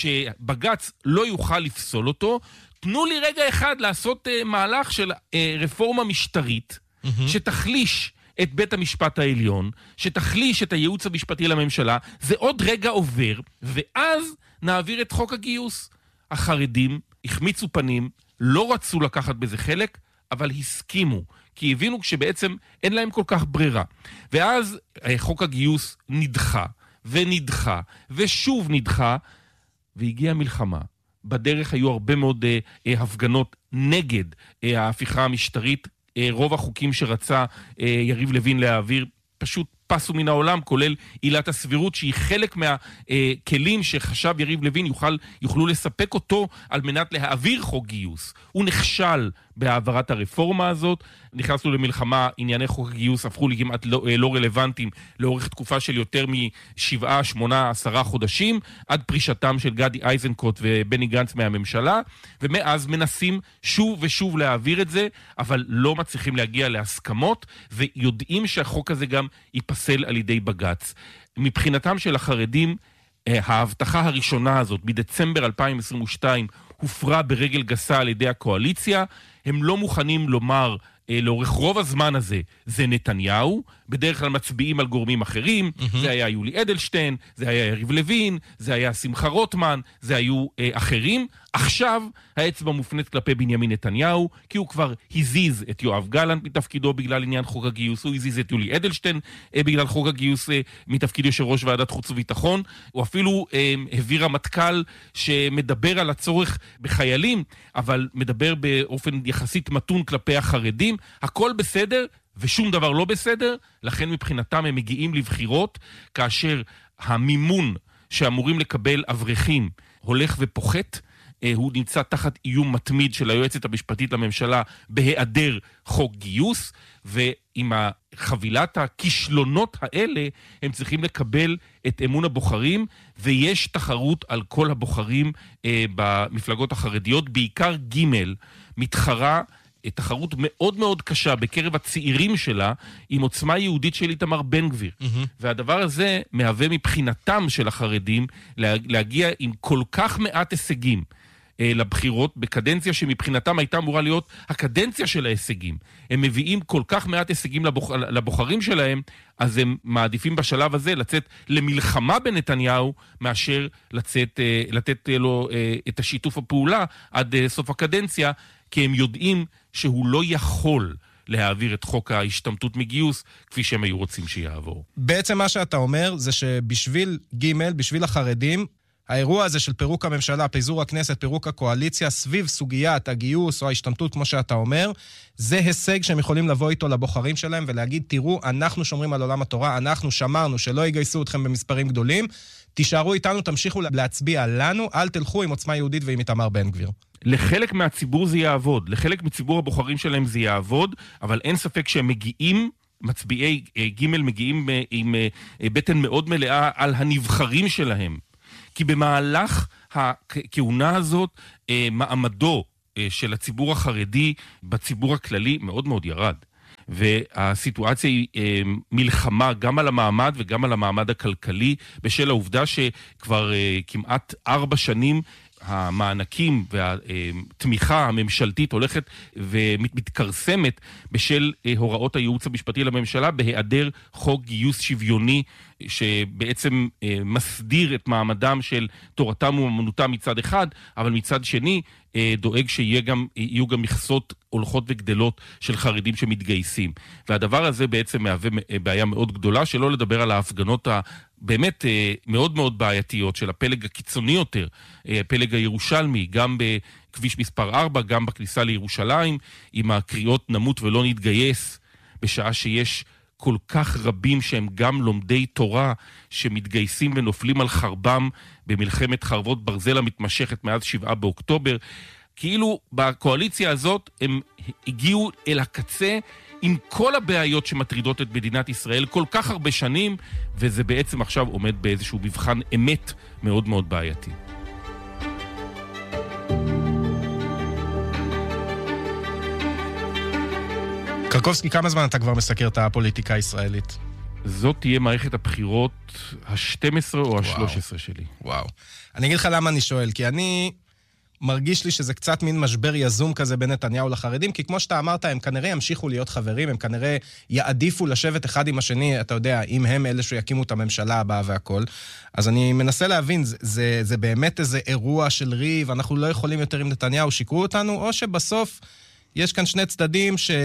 שבג"ץ לא יוכל לפסול אותו, תנו לי רגע אחד לעשות uh, מהלך של uh, רפורמה משטרית, mm-hmm. שתחליש את בית המשפט העליון, שתחליש את הייעוץ המשפטי לממשלה, זה עוד רגע עובר, ואז נעביר את חוק הגיוס. החרדים החמיצו פנים, לא רצו לקחת בזה חלק, אבל הסכימו, כי הבינו שבעצם אין להם כל כך ברירה. ואז חוק הגיוס נדחה, ונדחה, ושוב נדחה, והגיעה מלחמה. בדרך היו הרבה מאוד אה, אה, הפגנות נגד אה, ההפיכה המשטרית. אה, רוב החוקים שרצה אה, יריב לוין להעביר פשוט פסו מן העולם, כולל עילת הסבירות, שהיא חלק מהכלים שחשב יריב לוין יוכל, יוכלו לספק אותו על מנת להעביר חוק גיוס. הוא נכשל בהעברת הרפורמה הזאת, נכנסנו למלחמה, ענייני חוק הגיוס הפכו לי כמעט לא, לא רלוונטיים לאורך תקופה של יותר משבעה, שמונה, עשרה חודשים, עד פרישתם של גדי איזנקוט ובני גנץ מהממשלה, ומאז מנסים שוב ושוב להעביר את זה, אבל לא מצליחים להגיע להסכמות, ויודעים שהחוק הזה גם ייפסל על ידי בג"ץ. מבחינתם של החרדים, ההבטחה הראשונה הזאת, בדצמבר אלפיים עשרים ושתיים, הופרה ברגל גסה על ידי הקואליציה. הם לא מוכנים לומר לאורך רוב הזמן הזה, זה נתניהו, בדרך כלל מצביעים על גורמים אחרים, mm-hmm. זה היה יולי אדלשטיין, זה היה יריב לוין, זה היה שמחה רוטמן, זה היו אה, אחרים. עכשיו האצבע מופנית כלפי בנימין נתניהו, כי הוא כבר הזיז את יואב גלנט מתפקידו בגלל עניין חוק הגיוס, הוא הזיז את יולי אדלשטיין אה, בגלל חוק הגיוס אה, מתפקיד יושב ראש ועדת חוץ וביטחון, הוא אפילו אה, הביא רמטכ"ל שמדבר על הצורך בחיילים, אבל מדבר באופן יחסית מתון כלפי החרדים. הכל בסדר ושום דבר לא בסדר, לכן מבחינתם הם מגיעים לבחירות, כאשר המימון שאמורים לקבל אברכים הולך ופוחת, הוא נמצא תחת איום מתמיד של היועצת המשפטית לממשלה בהיעדר חוק גיוס, ועם חבילת הכישלונות האלה הם צריכים לקבל את אמון הבוחרים, ויש תחרות על כל הבוחרים אה, במפלגות החרדיות, בעיקר ג' מתחרה תחרות מאוד מאוד קשה בקרב הצעירים שלה עם עוצמה יהודית של איתמר בן גביר. Mm-hmm. והדבר הזה מהווה מבחינתם של החרדים להגיע עם כל כך מעט הישגים אה, לבחירות, בקדנציה שמבחינתם הייתה אמורה להיות הקדנציה של ההישגים. הם מביאים כל כך מעט הישגים לבוח, לבוחרים שלהם, אז הם מעדיפים בשלב הזה לצאת למלחמה בנתניהו, מאשר לצאת, אה, לתת לו אה, את השיתוף הפעולה עד אה, סוף הקדנציה, כי הם יודעים שהוא לא יכול להעביר את חוק ההשתמטות מגיוס כפי שהם היו רוצים שיעבור. בעצם מה שאתה אומר זה שבשביל ג', בשביל החרדים, האירוע הזה של פירוק הממשלה, פיזור הכנסת, פירוק הקואליציה, סביב סוגיית הגיוס או ההשתמטות, כמו שאתה אומר, זה הישג שהם יכולים לבוא איתו לבוחרים שלהם ולהגיד, תראו, אנחנו שומרים על עולם התורה, אנחנו שמרנו שלא יגייסו אתכם במספרים גדולים, תישארו איתנו, תמשיכו להצביע לנו, אל תלכו עם עוצמה יהודית ועם איתמר בן גביר. לחלק מהציבור זה יעבוד, לחלק מציבור הבוחרים שלהם זה יעבוד, אבל אין ספק שהם מגיעים, מצביעי ג' מגיעים עם בטן מאוד מלאה על הנבחרים שלהם. כי במהלך הכהונה הזאת, מעמדו של הציבור החרדי בציבור הכללי מאוד מאוד ירד. והסיטואציה היא מלחמה גם על המעמד וגם על המעמד הכלכלי, בשל העובדה שכבר כמעט ארבע שנים המענקים והתמיכה הממשלתית הולכת ומתקרסמת בשל הוראות הייעוץ המשפטי לממשלה, בהיעדר חוק גיוס שוויוני שבעצם מסדיר את מעמדם של תורתם ואמונתם מצד אחד, אבל מצד שני דואג שיהיו גם, יהיו גם מכסות הולכות וגדלות של חרדים שמתגייסים. והדבר הזה בעצם מהווה בעיה מאוד גדולה, שלא לדבר על ההפגנות הבאמת מאוד מאוד בעייתיות של הפלג הקיצוני יותר, הפלג הירושלמי, גם בכביש מספר ארבע, גם בכניסה לירושלים, עם הקריאות נמות ולא נתגייס, בשעה שיש כל כך רבים שהם גם לומדי תורה שמתגייסים ונופלים על חרבם במלחמת חרבות ברזל המתמשכת מאז שבעה באוקטובר. כאילו בקואליציה הזאת הם הגיעו אל הקצה עם כל הבעיות שמטרידות את מדינת ישראל כל כך הרבה שנים, וזה בעצם עכשיו עומד באיזשהו מבחן אמת מאוד מאוד בעייתי. קרקובסקי, כמה זמן אתה כבר מסקר את הפוליטיקה הישראלית? זאת תהיה מערכת הבחירות ה-שתים עשרה או ה-שלוש עשרה שלי. וואו. אני אגיד לך למה אני שואל, כי אני מרגיש לי שזה קצת מין משבר יזום כזה בין נתניהו לחרדים, כי כמו שאתה אמרת, הם כנראה ימשיכו להיות חברים, הם כנראה יעדיפו לשבת אחד עם השני, אתה יודע, אם הם אלה שיקימו את הממשלה הבאה והכל. אז אני מנסה להבין, זה, זה, זה באמת איזה אירוע של ריב, אנחנו לא יכולים יותר עם נתניהו, שיקרו אותנו, או שבסוף יש כאן שני צדדים ש...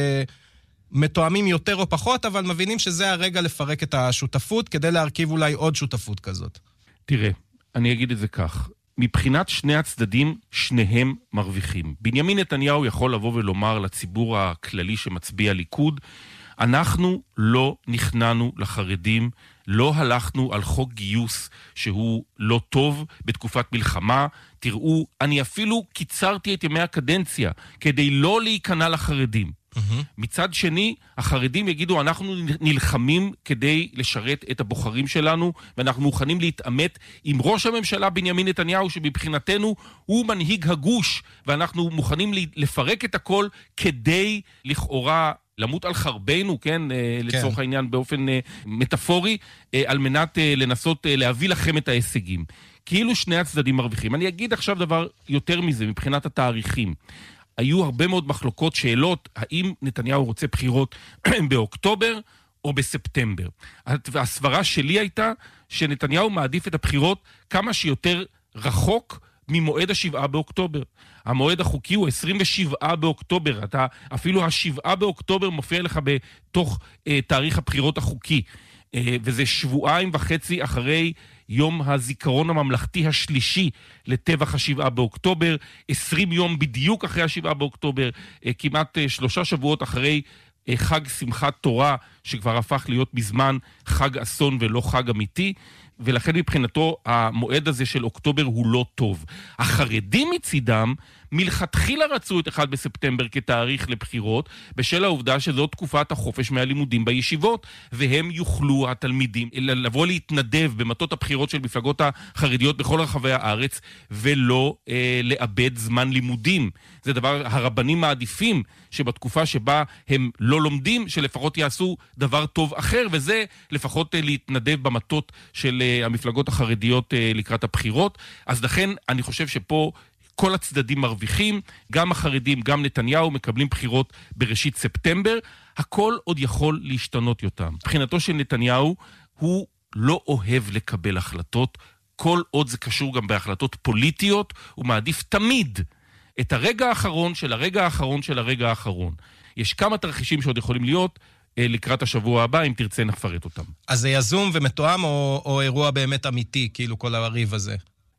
מתואמים יותר או פחות, אבל מבינים שזה הרגע לפרק את השותפות, כדי להרכיב אולי עוד שותפות כזאת. תראה, אני אגיד את זה כך. מבחינת שני הצדדים, שניהם מרוויחים. בנימין נתניהו יכול לבוא ולומר לציבור הכללי שמצביע ליכוד, אנחנו לא נכנענו לחרדים, לא הלכנו על חוק גיוס שהוא לא טוב בתקופת מלחמה. תראו, אני אפילו קיצרתי את ימי הקדנציה כדי לא להיכנע לחרדים. מצד שני, החרדים יגידו, אנחנו נלחמים כדי לשרת את הבוחרים שלנו, ואנחנו מוכנים להתאמת עם ראש הממשלה בנימין נתניהו, שבבחינתנו הוא מנהיג הגוש, ואנחנו מוכנים לפרק את הכל כדי לכאורה למות על חרבנו, כן, לצורך כן. העניין באופן מטאפורי, על מנת לנסות להביא לכם את ההישגים. כאילו שני הצדדים מרוויחים. אני אגיד עכשיו דבר יותר מזה, מבחינת התאריכים. היו הרבה מאוד מחלוקות, שאלות, האם נתניהו רוצה בחירות באוקטובר או בספטמבר. והסברה שלי הייתה שנתניהו מעדיף את הבחירות כמה שיותר רחוק ממועד השבעה באוקטובר. המועד החוקי הוא עשרים ושבעה באוקטובר. אתה, אפילו השבעה באוקטובר מופיע לך בתוך אה, תאריך הבחירות החוקי. אה, וזה שבועיים וחצי אחרי יום הזיכרון הממלכתי השלישי לטבח השבעה באוקטובר, עשרים יום בדיוק אחרי השבעה באוקטובר, כמעט שלושה שבועות אחרי חג שמחת תורה, שכבר הפך להיות מזמן חג אסון ולא חג אמיתי, ולכן מבחינתו המועד הזה של אוקטובר הוא לא טוב. החרדים מצידם מלכתחילה רצו את אחד בספטמבר כתאריך לבחירות, בשל העובדה שזו תקופת החופש מהלימודים בישיבות, והם יוכלו התלמידים לבוא להתנדב במטות הבחירות של מפלגות החרדיות בכל רחבי הארץ, ולא אה, לאבד זמן לימודים. זה דבר, הרבנים מעדיפים שבתקופה שבה הם לא לומדים, שלפחות יעשו דבר טוב אחר, וזה לפחות אה, להתנדב במטות של אה, המפלגות החרדיות אה, לקראת הבחירות. אז לכן אני חושב שפה כל הצדדים מרוויחים, גם החרדים, גם נתניהו מקבלים בחירות בראשית ספטמבר, הכל עוד יכול להשתנות יותר. מבחינתו של נתניהו, הוא לא אוהב לקבל החלטות, כל עוד זה קשור גם בהחלטות פוליטיות, הוא מעדיף תמיד את הרגע האחרון של הרגע האחרון של הרגע האחרון. יש כמה תרחישים שעוד יכולים להיות לקראת השבוע הבא, אם תרצה נפרט אותם. אז זה יזום ומתואם או, או אירוע באמת אמיתי, כאילו כל הריב הזה?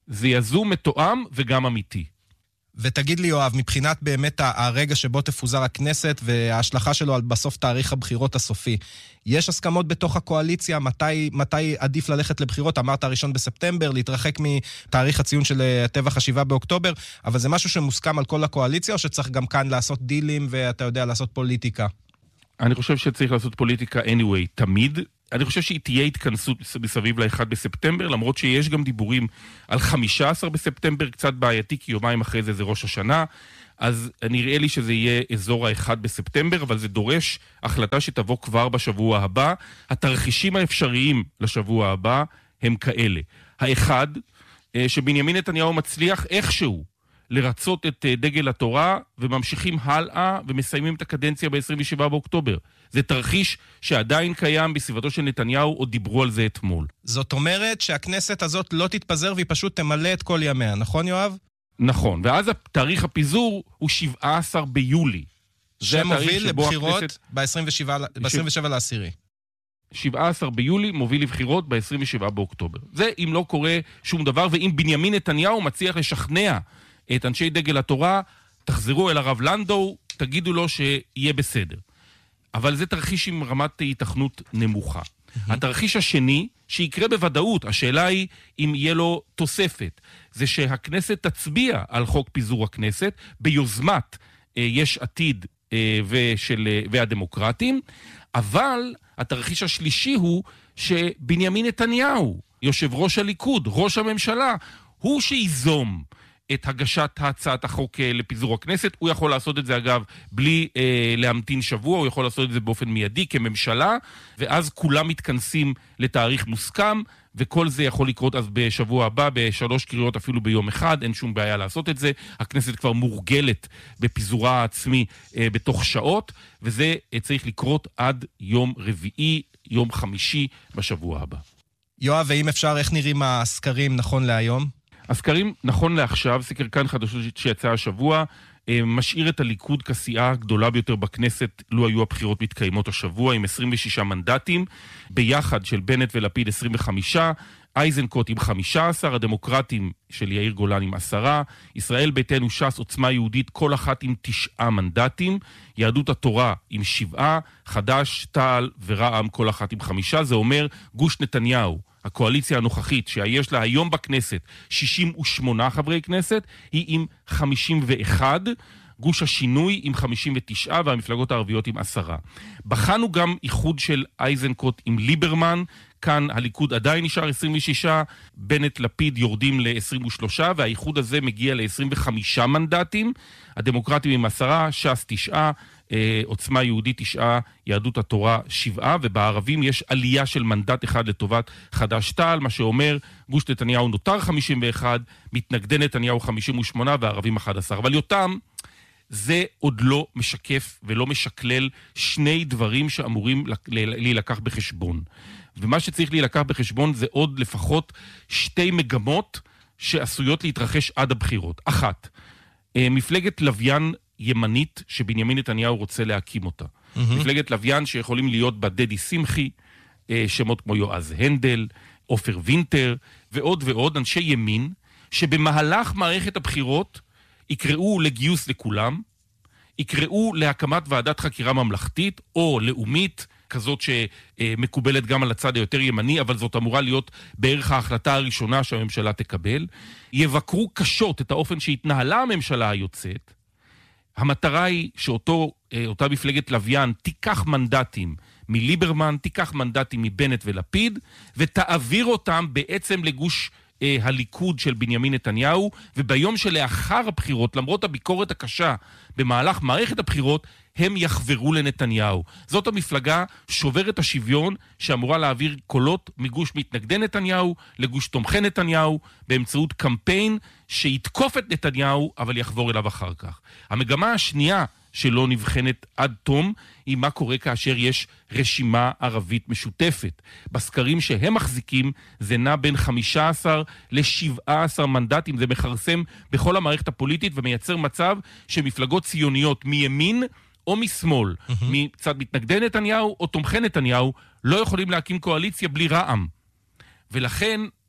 זה יזום, מתואם וגם אמיתי. ותגיד לי, יואב, מבחינת באמת הרגע שבו תפוזר הכנסת וההשלכה שלו על בסוף תאריך הבחירות הסופי, יש הסכמות בתוך הקואליציה? מתי, מתי עדיף ללכת לבחירות? אמרת הראשון בספטמבר, להתרחק מתאריך הציון של הטבח השבעה באוקטובר, אבל זה משהו שמוסכם על כל הקואליציה, או שצריך גם כאן לעשות דילים ואתה יודע לעשות פוליטיקה? אני חושב שצריך לעשות פוליטיקה anyway, תמיד. אני חושב שהיא תהיה התכנסות מסביב ל-אחד בספטמבר, למרות שיש גם דיבורים על חמישה עשר בספטמבר, קצת בעייתי, כי יומיים אחרי זה זה ראש השנה, אז נראה לי שזה יהיה אזור ה-אחד בספטמבר, אבל זה דורש החלטה שתבוא כבר בשבוע הבא. התרחישים האפשריים לשבוע הבא הם כאלה. האחד, שבנימין נתניהו מצליח איכשהו לרצות את דגל התורה, וממשיכים הלאה ומסיימים את הקדנציה ב-עשרים ושבעה באוקטובר. זה תרחיש שעדיין קיים בסביבתו של נתניהו, עוד דיברו על זה אתמול. זאת אומרת שהכנסת הזאת לא תתפזר והיא פשוט תמלא את כל ימיה, נכון יואב? נכון, ואז תאריך הפיזור הוא שבעה עשר ביולי. שמוביל לבחירות הכנסת... ב-עשרים ושבעה לעשירי. שבעה עשר ביולי מוביל לבחירות ב-עשרים ושבעה באוקטובר. זה אם לא קורה שום דבר, ואם בנימין נתניהו מצליח לשכנע את אנשי דגל התורה, תחזרו אל הרב לנדאו, תגידו לו שיהיה בסדר. אבל זה תרחיש עם רמת התכנות נמוכה. התרחיש השני, שיקרה בוודאות, השאלה היא אם יהיה לו תוספת, זה שהכנסת תצביע על חוק פיזור הכנסת, ביוזמת אה, יש עתיד אה, ושל, אה, והדמוקרטים, אבל התרחיש השלישי הוא שבנימין נתניהו, יושב ראש הליכוד, ראש הממשלה, הוא שיזום את הגשת הצעת החוק לפיזור הכנסת. הוא יכול לעשות את זה אגב בלי אה, להמתין שבוע, הוא יכול לעשות את זה באופן מיידי כממשלה, ואז כולם מתכנסים לתאריך מוסכם, וכל זה יכול לקרות אז בשבוע הבא, בשלוש קריאות אפילו ביום אחד, אין שום בעיה לעשות את זה. הכנסת כבר מורגלת בפיזורה העצמי אה, בתוך שעות, וזה אה, צריך לקרות עד יום רביעי, יום חמישי בשבוע הבא. יואב, ואם אפשר, איך נראים הסקרים נכון להיום? הסקרים, נכון לעכשיו, סקר כאן חדשות שיצא השבוע, משאיר את הליכוד כסיעה הגדולה ביותר בכנסת, לו היו הבחירות מתקיימות השבוע, עם עשרים ושישה מנדטים, ביחד של בנט ולפיד עשרים וחמישה, אייזנקוט עם חמישה עשר, הדמוקרטים של יאיר גולן עם עשרה, ישראל ביתנו, ש"ס, עוצמה יהודית, כל אחת עם תשעה מנדטים, יהדות התורה עם שבעה, חד"ש, תע"ל ורע"מ כל אחת עם חמישה, זה אומר גוש נתניהו, הקואליציה הנוכחית שיש לה היום בכנסת שישים ושמונה חברי כנסת, היא עם חמישים ואחד, גוש השינוי עם חמישים ותשע והמפלגות הערביות עם עשרה. בחנו גם איחוד של אייזנקוט עם ליברמן, כאן הליכוד עדיין נשאר עשרים ושישה, בנט לפיד יורדים ל-עשרים ושלושה, והאיחוד הזה מגיע ל-עשרים וחמישה מנדטים, הדמוקרטים עם עשרה, ש"ס תשעה, עוצמה יהודית תשעה, יהדות התורה שבעה, ובערבים יש עלייה של מנדט אחד לטובת חד"ש תע"ל, מה שאומר גוש נתניהו נותר חמישים ואחד, מתנגדי נתניהו חמישים ושמונה והערבים אחד עשר. אבל יותם, זה עוד לא משקף ולא משקלל שני דברים שאמורים להילקח בחשבון. ומה שצריך להילקח בחשבון זה עוד לפחות שתי מגמות שעשויות להתרחש עד הבחירות. אחת, מפלגת לוויין ימנית שבנימין נתניהו רוצה להקים אותה. Mm-hmm. מפלגת לוויין שיכולים להיות בה דדי שמחי, שמות כמו יועז הנדל, עופר וינטר, ועוד ועוד אנשי ימין, שבמהלך מערכת הבחירות יקראו לגיוס לכולם, יקראו להקמת ועדת חקירה ממלכתית או לאומית, כזאת שמקובלת גם על הצד היותר ימני, אבל זאת אמורה להיות בערך ההחלטה הראשונה שהממשלה תקבל, יבקרו קשות את האופן שהתנהלה הממשלה היוצאת. המטרה היא שאותה מפלגת לוויין תיקח מנדטים מליברמן, תיקח מנדטים מבנט ולפיד, ותעביר אותם בעצם לגוש אה, הליכוד של בנימין נתניהו, וביום שלאחר הבחירות, למרות הביקורת הקשה במהלך מערכת הבחירות, הם יחברו לנתניהו. זאת המפלגה שוברת השוויון שאמורה להעביר קולות מגוש מתנגדי נתניהו לגוש תומכי נתניהו, באמצעות קמפיין שיתקוף את נתניהו, אבל יחבור אליו אחר כך. המגמה השנייה שלא נבחנת עד תום, היא מה קורה כאשר יש רשימה ערבית משותפת. בסקרים שהם מחזיקים, זה נע בין חמישה עשר ל-שבעה עשר מנדטים, זה מחרסם בכל המערכת הפוליטית, ומייצר מצב שמפלגות ציוניות מימין או משמאל, mm-hmm. מצד מתנגדי נתניהו או תומכי נתניהו, לא יכולים להקים קואליציה בלי רע"מ. ולכן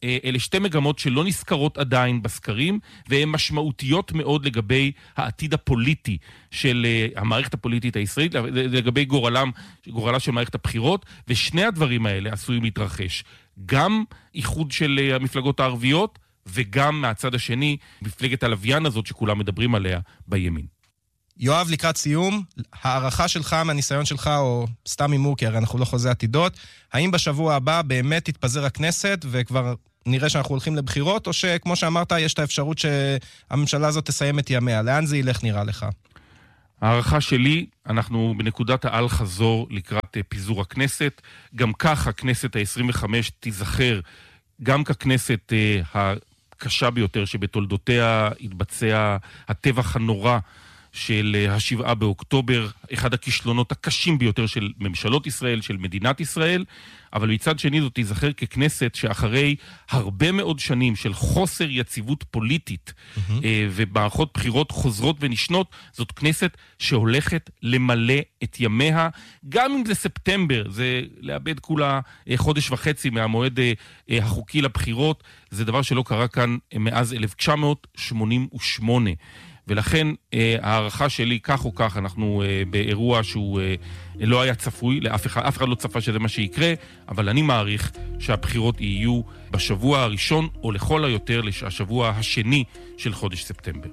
אלה שתי מגמות שלא נזכרות עדיין בסקרים, והן משמעותיות מאוד לגבי העתיד הפוליטי של המערכת הפוליטית הישראלית, לגבי גורלם, גורלה של מערכת הבחירות, ושני הדברים האלה עשויים להתרחש. גם איחוד של המפלגות הערביות, וגם מהצד השני, מפלגת הלוויין הזאת שכולם מדברים עליה בימין. יואב, לקראת סיום, הערכה שלך מהניסיון שלך, או סתם אימור, כי הרי אנחנו לא חוזה עתידות, האם בשבוע הבא באמת תתפזר הכנסת, וכבר נראה שאנחנו הולכים לבחירות, או שכמו שאמרת, יש את האפשרות שהממשלה הזאת תסיים את ימיה? לאן זה ילך נראה לך? הערכה שלי, אנחנו בנקודת העל חזור לקראת פיזור הכנסת, גם כך הכנסת ה-עשרים וחמש תיזכר, גם ככנסת הקשה ביותר שבתולדותיה התבצע הטבח הנורא של השבעה באוקטובר, אחד הכישלונות הקשים ביותר של ממשלות ישראל, של מדינת ישראל, אבל מצד שני זאת תיזכר ככנסת שאחרי הרבה מאוד שנים של חוסר יציבות פוליטית mm-hmm. ומערכות בחירות חוזרות ונשנות, זאת כנסת שהולכת למלא את ימיה, גם אם זה ספטמבר, זה לאבד כולה חודש וחצי מהמועד החוקי לבחירות, זה דבר שלא קרה כאן מאז אלף תשע מאות שמונים ושמונה. ולכן הערכה שלי, כך או כך, אנחנו באירוע שהוא לא היה צפוי, לאף אחד, אף אחד לא צפה שזה מה שיקרה, אבל אני מעריך שהבחירות יהיו בשבוע הראשון, או לכל היותר השבוע השני של חודש ספטמבר.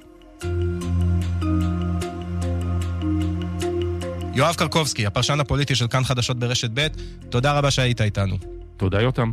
יואב קרקובסקי, הפרשן הפוליטי של כאן חדשות ברשת ב', תודה רבה שהיית איתנו. תודה יותם.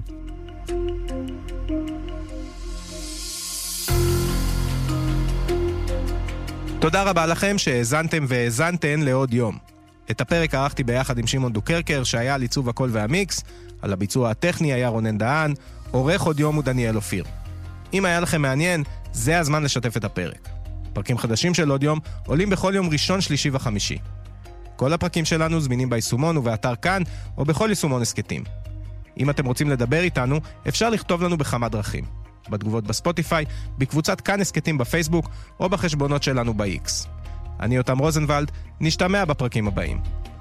תודה רבה לכם שהאזנתם והאזנתן לעוד יום. את הפרק ערכתי ביחד עם שמעון דוקרקר, שהיה על עיצוב הקול והמיקס, על הביצוע הטכני היה רונן דהן, עורך עוד יום הוא דניאל אופיר. אם היה לכם מעניין, זה הזמן לשתף את הפרק. פרקים חדשים של עוד יום עולים בכל יום ראשון, שלישי וחמישי. כל הפרקים שלנו זמינים ביישומון ובאתר כאן, או בכל יישומון הסקטים. אם אתם רוצים לדבר איתנו, אפשר לכתוב לנו בכמה דרכים. בתגובות בספוטיפיי, בקבוצת כאן הסקטים בפייסבוק, או בחשבונות שלנו ב-X. אני יותם רוזנבלד, נשתמע בפרקים הבאים.